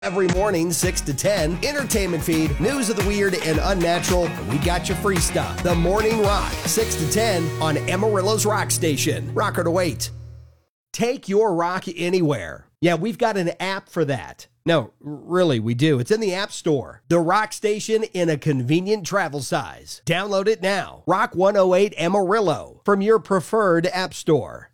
Every morning, 6 to 10, entertainment feed, news of the weird and unnatural, and we got you free stuff. The Morning Rock, 6 to 10 on Amarillo's Rock Station. Rocker to wait. Take your rock anywhere. Yeah, we've got an app for that. No, really, we do. It's in the App Store. The Rock Station in a convenient travel size. Download it now. Rock 108 Amarillo from your preferred app store.